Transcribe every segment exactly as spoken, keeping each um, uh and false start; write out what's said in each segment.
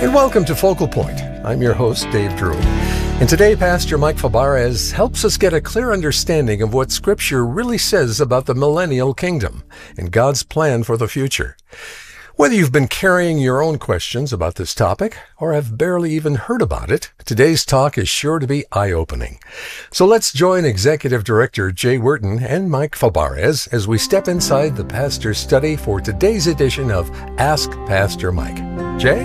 And welcome to Focal Point. I'm your host, Dave Drew. And today, Pastor Mike Fabarez helps us get a clear understanding of what Scripture really says about the millennial kingdom and God's plan for the future. Whether you've been carrying your own questions about this topic or have barely even heard about it, today's talk is sure to be eye-opening. So let's join Executive Director Jay Wharton and Mike Fabarez as we step inside the pastor's study for today's edition of Ask Pastor Mike. Jay?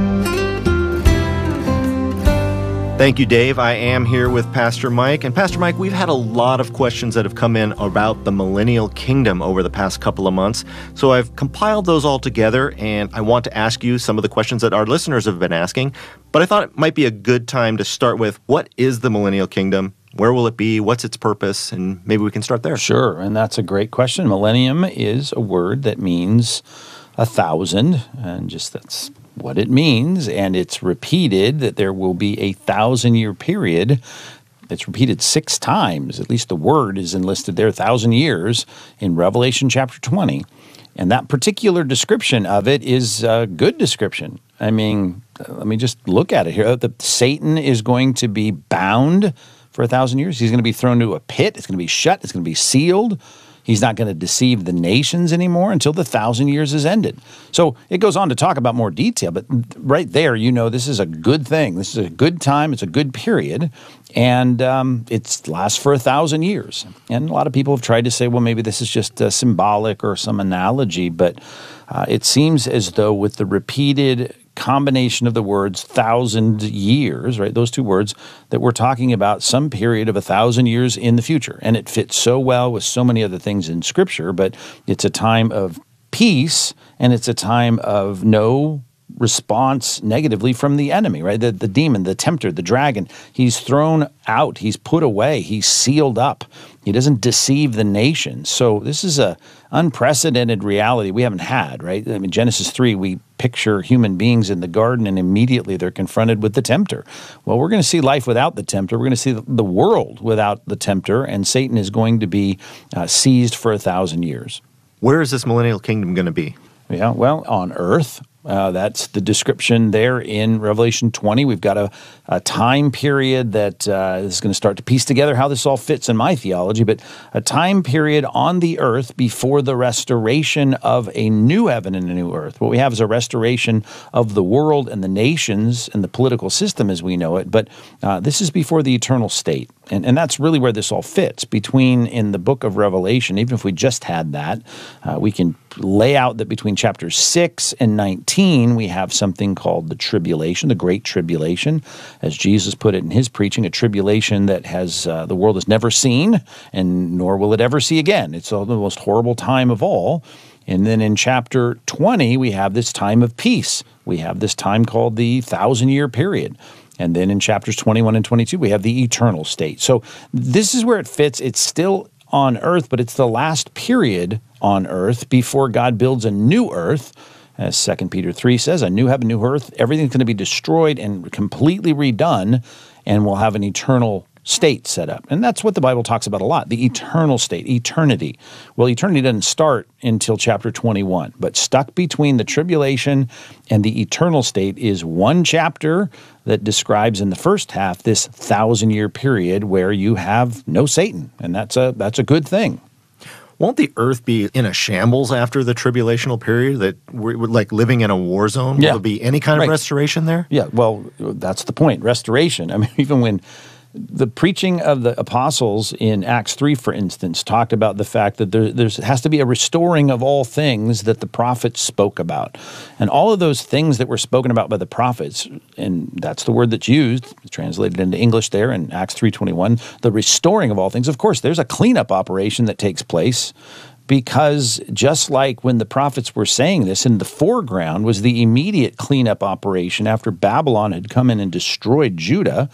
Thank you, Dave. I am here with Pastor Mike. And Pastor Mike, we've had a lot of questions that have come in about the millennial kingdom over the past couple of months. So I've compiled those all together, and I want to ask you some of the questions that our listeners have been asking. But I thought it might be a good time to start with, what is the millennial kingdom? Where will it be? What's its purpose? And maybe we can start there. Sure, and that's a great question. Millennium is a word that means a thousand, and just that's what it means, and it's repeated that there will be a thousand-year period. It's repeated six times. At least the word is enlisted there, thousand years, in Revelation chapter twenty. And that particular description of it is a good description. I mean, let me just look at it here. The, Satan is going to be bound for a thousand years. He's going to be thrown into a pit. It's going to be shut. It's going to be sealed. He's not going to deceive the nations anymore until the thousand years is ended. So it goes on to talk about more detail, but right there, you know, this is a good thing. This is a good time. It's a good period, and um, it lasts for a thousand years. And a lot of people have tried to say, well, maybe this is just uh, symbolic or some analogy, but uh, it seems as though with the repeated combination of the words thousand years, right? Those two words, that we're talking about some period of a thousand years in the future. And it fits so well with so many other things in Scripture, but it's a time of peace and it's a time of no response negatively from the enemy, right? The, the demon, the tempter, the dragon, he's thrown out, he's put away, he's sealed up. He doesn't deceive the nations. So this is a unprecedented reality we haven't had, right? I mean, Genesis three, we picture human beings in the garden and immediately they're confronted with the tempter. Well, we're going to see life without the tempter. We're going to see the world without the tempter, and Satan is going to be uh, seized for a thousand years. Where is this millennial kingdom going to be? Yeah, well, on earth. Uh, that's the description there in Revelation twenty. We've got a, a time period that uh, is going to start to piece together how this all fits in my theology, but a time period on the earth before the restoration of a new heaven and a new earth. What we have is a restoration of the world and the nations and the political system as we know it, but uh, this is before the eternal state. And, and that's really where this all fits. Between, in the book of Revelation, even if we just had that, uh, we can lay out that between chapters six and nineteen, we have something called the tribulation, the great tribulation, as Jesus put it in his preaching, a tribulation that has uh, the world has never seen, and nor will it ever see again. It's the most horrible time of all. And then in chapter twenty, we have this time of peace. We have this time called the thousand-year period. And then in chapters twenty-one and twenty-two, we have the eternal state. So this is where it fits. It's still on earth, but it's the last period on earth before God builds a new earth. As Second Peter three says, a new heaven, new earth, everything's going to be destroyed and completely redone, and we'll have an eternal state set up. And that's what the Bible talks about a lot, the eternal state, eternity. Well, eternity doesn't start until chapter twenty-one, but stuck between the tribulation and the eternal state is one chapter that describes in the first half this thousand-year period where you have no Satan, and that's a that's a good thing. Won't the earth be in a shambles after the tribulational period, that we're, we're like living in a war zone? Yeah. Will there be any kind of Right. restoration there? Yeah, well, that's the point, restoration. I mean, even when the preaching of the apostles in Acts three, for instance, talked about the fact that there there's, has to be a restoring of all things that the prophets spoke about. And all of those things that were spoken about by the prophets, and that's the word that's used, translated into English there in Acts three twenty-one, the restoring of all things. Of course, there's a cleanup operation that takes place, because just like when the prophets were saying this, in the foreground was the immediate cleanup operation after Babylon had come in and destroyed Judah.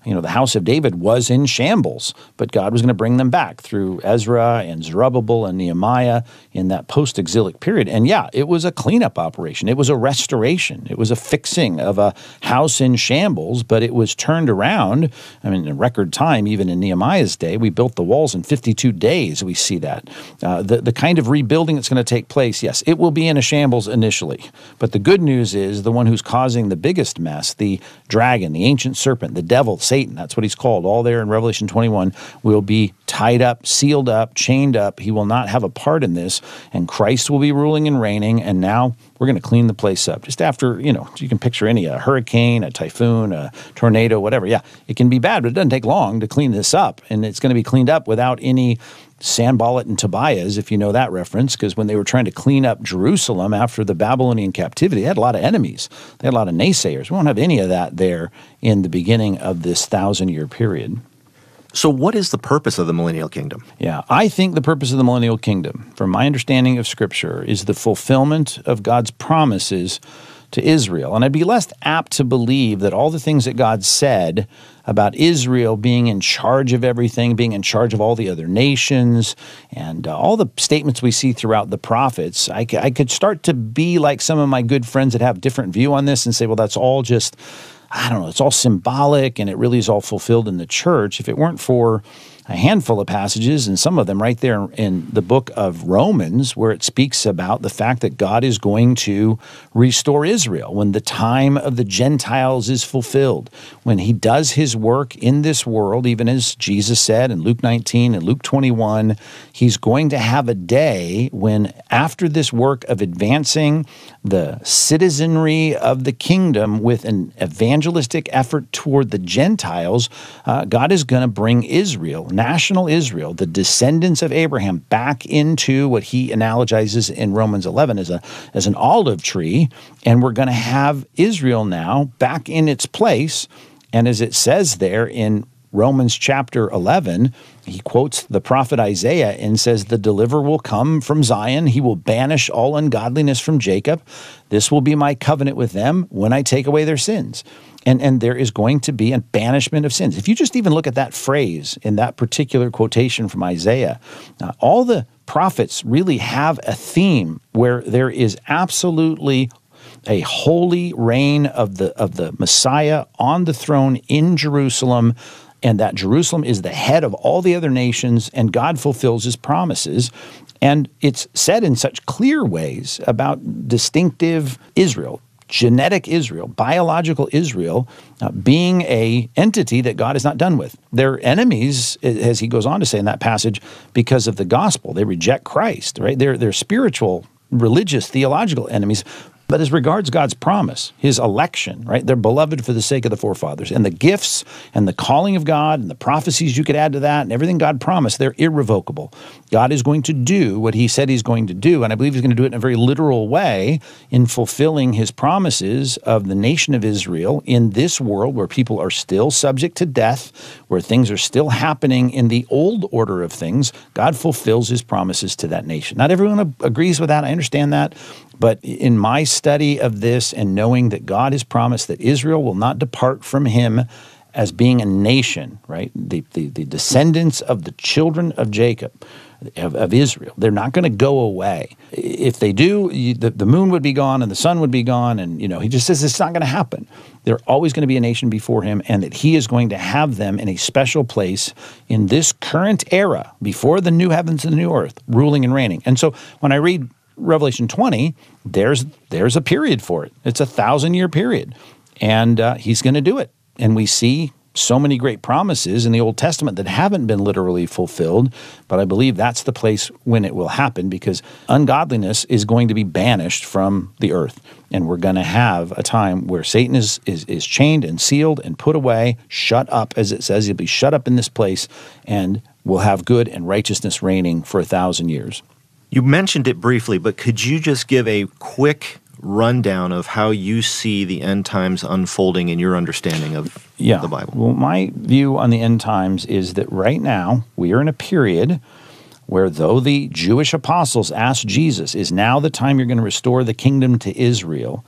You know, the house of David was in shambles, but God was going to bring them back through Ezra and Zerubbabel and Nehemiah in that post-exilic period. And yeah, it was a cleanup operation. It was a restoration. It was a fixing of a house in shambles, but it was turned around. I mean, in record time, even in Nehemiah's day, we built the walls in fifty-two days. We see that. Uh, the, the kind of rebuilding that's going to take place, yes, it will be in a shambles initially. But the good news is the one who's causing the biggest mess, the dragon, the ancient serpent, the devil, Satan, that's what he's called, all there in Revelation twenty-one, will be tied up, sealed up, chained up. He will not have a part in this, and Christ will be ruling and reigning, and now we're going to clean the place up. Just after, you know, you can picture any, a hurricane, a typhoon, a tornado, whatever. Yeah, it can be bad, but it doesn't take long to clean this up, and it's going to be cleaned up without any Sanballat and Tobias, if you know that reference, because when they were trying to clean up Jerusalem after the Babylonian captivity, they had a lot of enemies. They had a lot of naysayers. We won't have any of that there in the beginning of this thousand-year period. So what is the purpose of the millennial kingdom? Yeah, I think the purpose of the millennial kingdom, from my understanding of Scripture, is the fulfillment of God's promises to Israel. And I'd be less apt to believe that all the things that God said about Israel being in charge of everything, being in charge of all the other nations, and uh, all the statements we see throughout the prophets, I, I could start to be like some of my good friends that have different view on this and say, well, that's all just, I don't know, it's all symbolic and it really is all fulfilled in the church. If it weren't for a handful of passages, and some of them right there in the book of Romans, where it speaks about the fact that God is going to restore Israel when the time of the Gentiles is fulfilled, when he does his work in this world, even as Jesus said in Luke nineteen and Luke twenty-one, he's going to have a day when, after this work of advancing the citizenry of the kingdom with an evangelistic effort toward the Gentiles, uh, God is going to bring Israel, national Israel, the descendants of Abraham, back into what he analogizes in Romans eleven as a as an olive tree, and we're going to have Israel now back in its place. And as it says there in Romans chapter eleven, he quotes the prophet Isaiah and says, the deliverer will come from Zion. He will banish all ungodliness from Jacob. This will be my covenant with them when I take away their sins. And, and there is going to be a banishment of sins. If you just even look at that phrase in that particular quotation from Isaiah, uh, all the prophets really have a theme where there is absolutely a holy reign of the of the Messiah on the throne in Jerusalem, and that Jerusalem is the head of all the other nations, and God fulfills his promises. And it's said in such clear ways about distinctive Israel, genetic Israel, biological Israel, uh, being a entity that God is not done with. They're enemies, as he goes on to say in that passage, because of the gospel. They reject Christ, right? They're, they're spiritual, religious, theological enemies. But as regards God's promise, his election, right? They're beloved for the sake of the forefathers. And the gifts and the calling of God and the prophecies you could add to that and everything God promised, they're irrevocable. God is going to do what he said he's going to do, and I believe he's going to do it in a very literal way in fulfilling his promises of the nation of Israel in this world where people are still subject to death, where things are still happening in the old order of things. God fulfills his promises to that nation. Not everyone agrees with that. I understand that. But in my study of this and knowing that God has promised that Israel will not depart from him as being a nation, right? The, the, the descendants of the children of Jacob, of, of Israel, they're not going to go away. If they do, you, the, the moon would be gone and the sun would be gone. And, you know, he just says it's not going to happen. They're always going to be a nation before him, and that he is going to have them in a special place in this current era, before the new heavens and the new earth, ruling and reigning. And so when I read Revelation twenty, there's there's a period for it. It's a thousand-year period, and uh, he's going to do it. And we see so many great promises in the Old Testament that haven't been literally fulfilled, but I believe that's the place when it will happen, because ungodliness is going to be banished from the earth, and we're going to have a time where Satan is, is, is chained and sealed and put away, shut up, as it says. He'll be shut up in this place, and we'll have good and righteousness reigning for a thousand years. You mentioned it briefly, but could you just give a quick rundown of how you see the end times unfolding in your understanding of yeah. the Bible? Well, my view on the end times is that right now we are in a period where, though the Jewish apostles asked Jesus, is now the time you're going to restore the kingdom to Israel,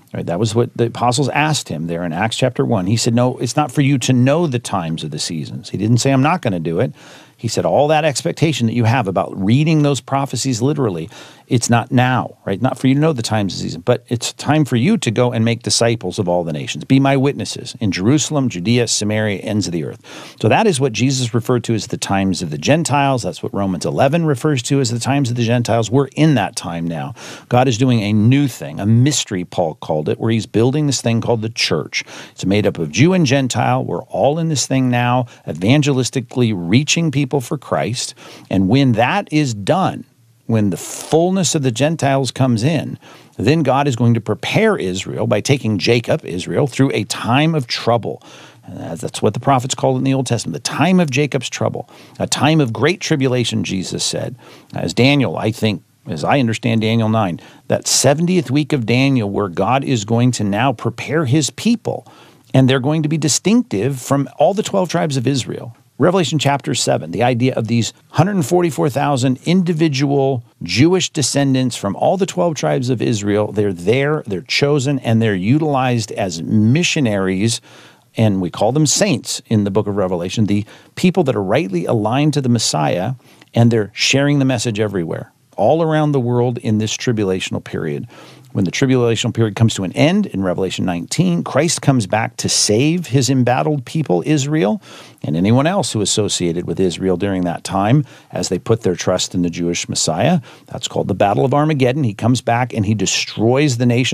Right, that was what the apostles asked him there in Acts chapter one. He said, no, it's not for you to know the times of the seasons. He didn't say, I'm not going to do it. He said, all that expectation that you have about reading those prophecies literally, it's not now, right? Not for you to know the times of the season, but it's time for you to go and make disciples of all the nations. Be my witnesses in Jerusalem, Judea, Samaria, ends of the earth. So that is what Jesus referred to as the times of the Gentiles. That's what Romans eleven refers to as the times of the Gentiles. We're in that time now. God is doing a new thing, a mystery, Paul called it, where he's building this thing called the church. It's made up of Jew and Gentile. We're all in this thing now, evangelistically reaching people for Christ. And when that is done, when the fullness of the Gentiles comes in, then God is going to prepare Israel by taking Jacob, Israel, through a time of trouble. And that's what the prophets called in the Old Testament, the time of Jacob's trouble, a time of great tribulation, Jesus said. As Daniel, I think, as I understand Daniel nine, that seventieth week of Daniel where God is going to now prepare his people, and they're going to be distinctive from all the twelve tribes of Israel. Revelation chapter seven, the idea of these one hundred forty-four thousand individual Jewish descendants from all the twelve tribes of Israel. They're there, they're chosen, and they're utilized as missionaries, and we call them saints in the book of Revelation, the people that are rightly aligned to the Messiah, and they're sharing the message everywhere, all around the world in this tribulational period. When the tribulational period comes to an end in Revelation nineteen, Christ comes back to save his embattled people, Israel, and anyone else who associated with Israel during that time as they put their trust in the Jewish Messiah. That's called the Battle of Armageddon. He comes back and he destroys the nation